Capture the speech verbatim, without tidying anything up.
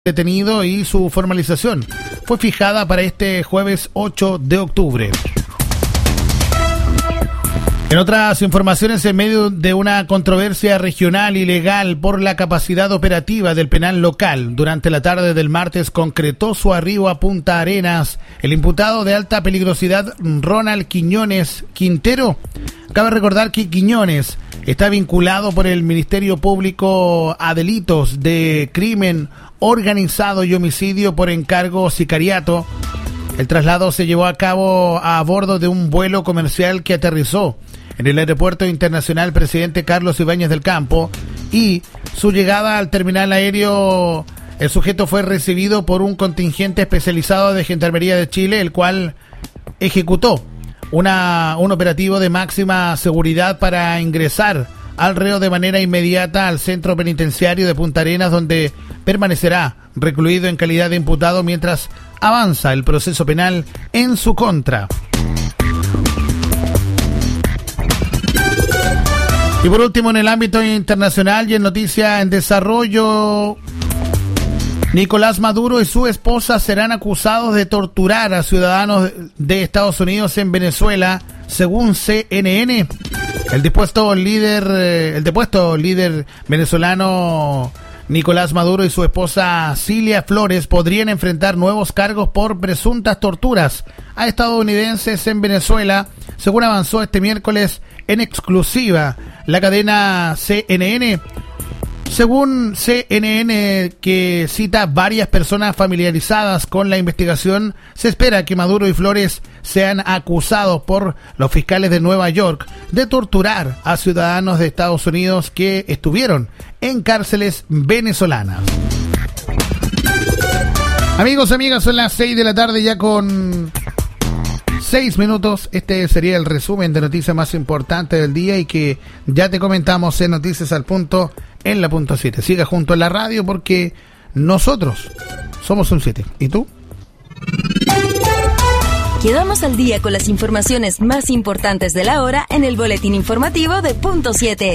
detenido y su formalización fue fijada para este jueves ocho de octubre. En otras informaciones, en medio de una controversia regional y legal por la capacidad operativa del penal local, durante la tarde del martes concretó su arribo a Punta Arenas el imputado de alta peligrosidad Ronald Quiñones Quintero. Cabe recordar que Quiñones está vinculado por el Ministerio Público a delitos de crimen organizado y homicidio por encargo sicariato. El traslado se llevó a cabo a bordo de un vuelo comercial que aterrizó en el Aeropuerto Internacional Presidente Carlos Ibáñez del Campo, y su llegada al terminal aéreo, el sujeto fue recibido por un contingente especializado de Gendarmería de Chile, el cual ejecutó una, un operativo de máxima seguridad para ingresar al reo de manera inmediata al centro penitenciario de Punta Arenas, donde permanecerá recluido en calidad de imputado mientras avanza el proceso penal en su contra. Y por último, en el ámbito internacional y en noticia en desarrollo, Nicolás Maduro y su esposa serán acusados de torturar a ciudadanos de Estados Unidos en Venezuela, según C N N. El depuesto líder, el depuesto líder venezolano Nicolás Maduro y su esposa Cilia Flores podrían enfrentar nuevos cargos por presuntas torturas a estadounidenses en Venezuela, según avanzó este miércoles en exclusiva la cadena C N N. Según C N N, que cita varias personas familiarizadas con la investigación, se espera que Maduro y Flores sean acusados por los fiscales de Nueva York de torturar a ciudadanos de Estados Unidos que estuvieron en cárceles venezolanas. Amigos, amigas, son las seis de la tarde ya con seis minutos. Este sería el resumen de noticias más importantes del día y que ya te comentamos en Noticias al Punto en la punto siete. Siga junto a la radio porque nosotros somos un siete. ¿Y tú? Quedamos al día con las informaciones más importantes de la hora en el boletín informativo de Punto siete.